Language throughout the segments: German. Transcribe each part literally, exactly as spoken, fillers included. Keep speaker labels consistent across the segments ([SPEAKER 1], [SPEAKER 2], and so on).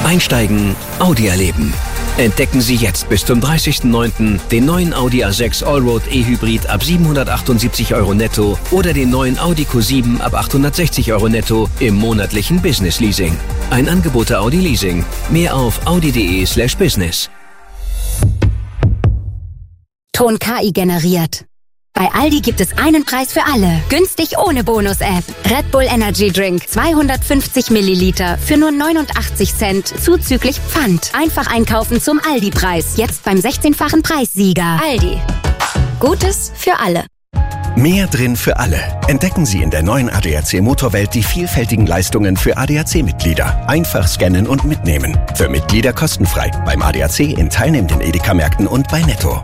[SPEAKER 1] Einsteigen, Audi erleben. Entdecken Sie jetzt bis zum dreißigsten neunten den neuen Audi A sechs Allroad E-Hybrid ab siebenhundertachtundsiebzig Euro netto oder den neuen Audi Q sieben ab achthundertsechzig Euro netto im monatlichen Business Leasing. Ein Angebot der Audi Leasing. Mehr auf audi.de slash business.
[SPEAKER 2] Ton K I generiert. Bei Aldi gibt es einen Preis für alle. Günstig ohne Bonus-App. Red Bull Energy Drink zweihundertfünfzig Milliliter für nur neunundachtzig Cent zuzüglich Pfand. Einfach einkaufen zum Aldi-Preis. Jetzt beim sechzehnfachen Preissieger. Aldi. Gutes für alle.
[SPEAKER 3] Mehr drin für alle. Entdecken Sie in der neuen A D A C Motorwelt die vielfältigen Leistungen für A D A C-Mitglieder. Einfach scannen und mitnehmen. Für Mitglieder kostenfrei. Beim A D A C in teilnehmenden Edeka-Märkten und bei Netto.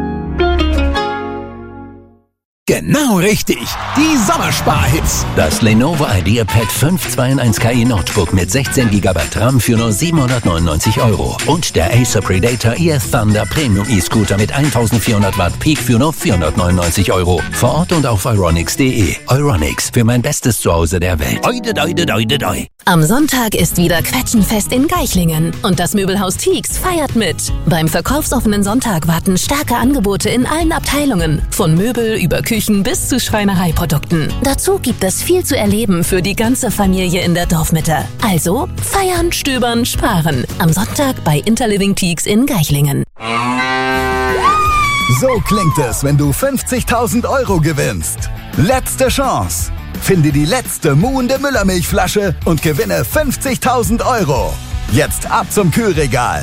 [SPEAKER 4] Genau richtig, die Sommersparhits.
[SPEAKER 5] Das Lenovo IdeaPad fünf zwei in eins K I Notebook mit sechzehn Gigabyte RAM für nur siebenhundertneunundneunzig Euro. Und der Acer Predator E F Thunder Premium E-Scooter mit eintausendvierhundert Watt Peak für nur vierhundertneunundneunzig Euro. Vor Ort und auf euronics punkt de. Euronics, für mein bestes Zuhause der Welt. Oide, oide, oide, oide.
[SPEAKER 6] Am Sonntag ist wieder Quetschenfest in Geichlingen und das Möbelhaus Tieks feiert mit. Beim verkaufsoffenen Sonntag warten starke Angebote in allen Abteilungen, von Möbel über Küchen bis zu Schreinereiprodukten. Dazu gibt es viel zu erleben für die ganze Familie in der Dorfmitte. Also feiern, stöbern, sparen. Am Sonntag bei Interliving Tieks in Geichlingen.
[SPEAKER 4] So klingt es, wenn du fünfzigtausend Euro gewinnst. Letzte Chance. Finde die letzte muhende Müllermilchflasche und gewinne fünfzigtausend Euro. Jetzt ab zum Kühlregal.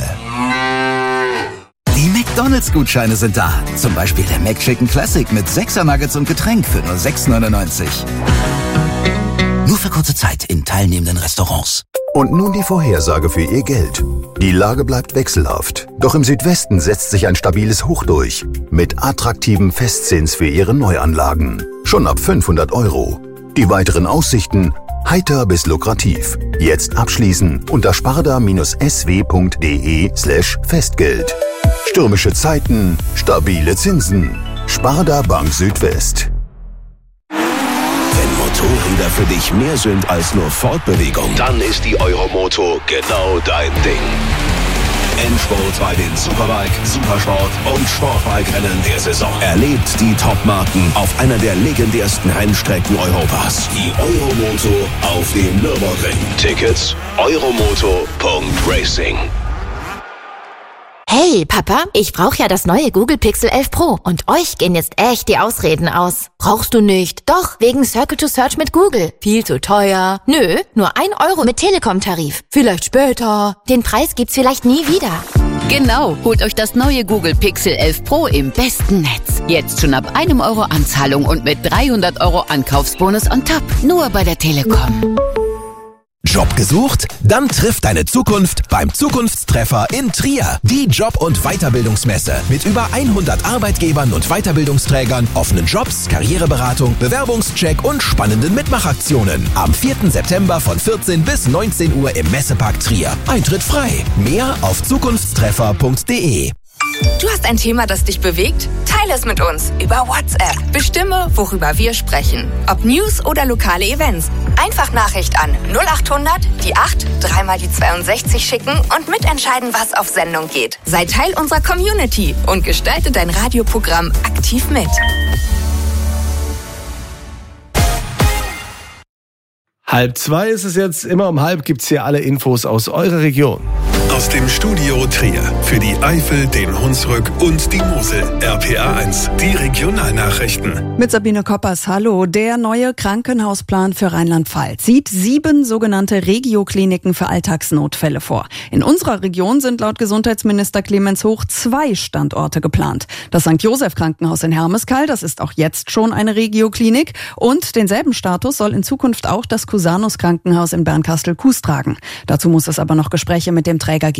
[SPEAKER 4] Die McDonalds-Gutscheine sind da. Zum Beispiel der McChicken Classic mit sechser Nuggets und Getränk für nur sechs neunundneunzig. Nur für kurze Zeit in teilnehmenden Restaurants.
[SPEAKER 7] Und nun die Vorhersage für Ihr Geld. Die Lage bleibt wechselhaft. Doch im Südwesten setzt sich ein stabiles Hoch durch. Mit attraktiven Festzins für Ihre Neuanlagen. Schon ab fünfhundert Euro. Die weiteren Aussichten heiter bis lukrativ. Jetzt abschließen unter sparda-sw.de slash Festgeld. Stürmische Zeiten, stabile Zinsen. Sparda Bank Südwest.
[SPEAKER 8] Wenn Motorräder für dich mehr sind als nur Fortbewegung, dann ist die Euromoto genau dein Ding. Endspurt bei den Superbike, Supersport und Sportbike-Rennen der Saison. Erlebt die Top-Marken auf einer der legendärsten Rennstrecken Europas. Die Euromoto auf dem Nürburgring. Tickets euromoto punkt racing.
[SPEAKER 9] Hey, Papa, ich brauche ja das neue Google Pixel elf Pro und euch gehen jetzt echt die Ausreden aus. Brauchst du nicht? Doch, wegen Circle to Search mit Google. Viel zu teuer. Nö, nur ein Euro mit Telekom-Tarif. Vielleicht später. Den Preis gibt's vielleicht nie wieder.
[SPEAKER 10] Genau, holt euch das neue Google Pixel elf Pro im besten Netz. Jetzt schon ab einem Euro Anzahlung und mit dreihundert Euro Ankaufsbonus on top. Nur bei der Telekom.
[SPEAKER 4] Job gesucht? Dann trifft deine Zukunft beim Zukunftstreffer in Trier. Die Job- und Weiterbildungsmesse mit über hundert Arbeitgebern und Weiterbildungsträgern, offenen Jobs, Karriereberatung, Bewerbungscheck und spannenden Mitmachaktionen. Am vierten September von vierzehn bis neunzehn Uhr im Messepark Trier. Eintritt frei. Mehr auf zukunftstreffer punkt de.
[SPEAKER 11] Du hast ein Thema, das dich bewegt? Teile es mit uns über WhatsApp. Bestimme, worüber wir sprechen. Ob News oder lokale Events. Einfach Nachricht an null achthundert, die acht, dreimal die zweiundsechzig schicken und mitentscheiden, was auf Sendung geht. Sei Teil unserer Community und gestalte dein Radioprogramm aktiv mit.
[SPEAKER 12] Halb zwei ist es jetzt. Immer um halb gibt's hier alle Infos aus eurer Region.
[SPEAKER 13] Aus dem Studio Trier für die Eifel, den Hunsrück und die Mosel. R P A eins, die Regionalnachrichten.
[SPEAKER 14] Mit Sabine Koppers, hallo. Der neue Krankenhausplan für Rheinland-Pfalz sieht sieben sogenannte Regiokliniken für Alltagsnotfälle vor. In unserer Region sind laut Gesundheitsminister Clemens Hoch zwei Standorte geplant. Das Sankt Joseph Krankenhaus in Hermeskeil, das ist auch jetzt schon eine Regioklinik. Und denselben Status soll in Zukunft auch das Cusanus Krankenhaus in Bernkastel-Kues tragen. Dazu muss es aber noch Gespräche mit dem Träger geben.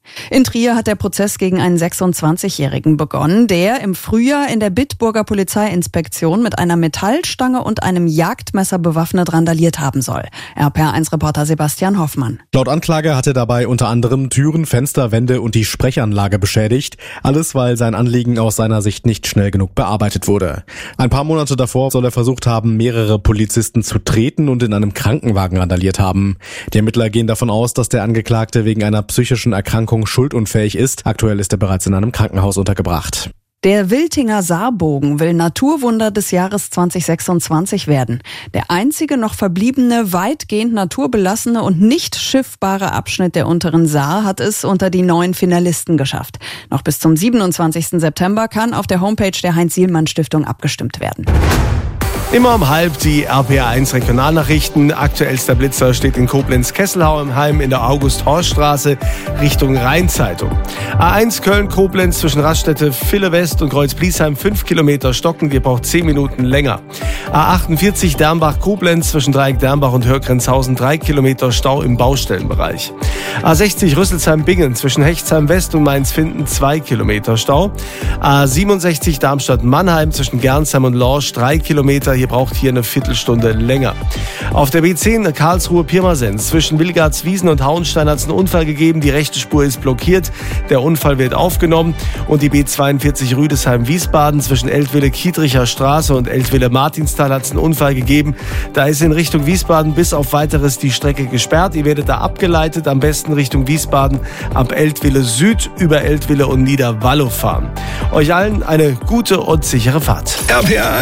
[SPEAKER 14] In Trier hat der Prozess gegen einen sechsundzwanzigjährigen begonnen, der im Frühjahr in der Bitburger Polizeiinspektion mit einer Metallstange und einem Jagdmesser bewaffnet randaliert haben soll. R P R eins Reporter Sebastian Hoffmann.
[SPEAKER 15] Laut Anklage hat er dabei unter anderem Türen, Fenster, Wände und die Sprechanlage beschädigt. Alles, weil sein Anliegen aus seiner Sicht nicht schnell genug bearbeitet wurde. Ein paar Monate davor soll er versucht haben, mehrere Polizisten zu treten und in einem Krankenwagen randaliert haben. Die Ermittler gehen davon aus, dass der Angeklagte wegen einer psychischen Erkrankung schuldunfähig ist. Aktuell ist er bereits in einem Krankenhaus untergebracht.
[SPEAKER 14] Der Wiltinger Saarbogen will Naturwunder des Jahres zwanzig sechsundzwanzig werden. Der einzige noch verbliebene, weitgehend naturbelassene und nicht schiffbare Abschnitt der unteren Saar hat es unter die neun Finalisten geschafft. Noch bis zum siebenundzwanzigsten September kann auf der Homepage der Heinz-Sielmann-Stiftung abgestimmt werden.
[SPEAKER 12] Immer um halb die R P R eins Regionalnachrichten. Aktuellster Blitzer steht in Koblenz-Kesselheim in der August-Horst-Straße Richtung Rheinzeitung. A eins Köln-Koblenz zwischen Raststätte Ville West und Kreuz-Bliesheim fünf Kilometer stocken, ihr braucht zehn Minuten länger. A achtundvierzig Dernbach-Koblenz zwischen Dreieck Dernbach und Hörgrenzhausen drei Kilometer Stau im Baustellenbereich. A sechzig Rüsselsheim-Bingen zwischen Hechtsheim West und Mainz-Finden zwei Kilometer Stau. A siebenundsechzig Darmstadt-Mannheim zwischen Gernsheim und Lorsch drei Kilometer. Ihr braucht hier eine Viertelstunde länger. Auf der B zehn Karlsruhe-Pirmasens zwischen Wilgartswiesen und Hauenstein hat es einen Unfall gegeben. Die rechte Spur ist blockiert. Der Unfall wird aufgenommen. Und die B zweiundvierzig Rüdesheim-Wiesbaden zwischen Eltville-Kiedricher Straße und Eltville-Martinstal hat es einen Unfall gegeben. Da ist in Richtung Wiesbaden bis auf Weiteres die Strecke gesperrt. Ihr werdet da abgeleitet, am besten Richtung Wiesbaden ab Eltville Süd über Eltville und Niederwallow fahren. Euch allen eine gute und sichere Fahrt.
[SPEAKER 13] R P R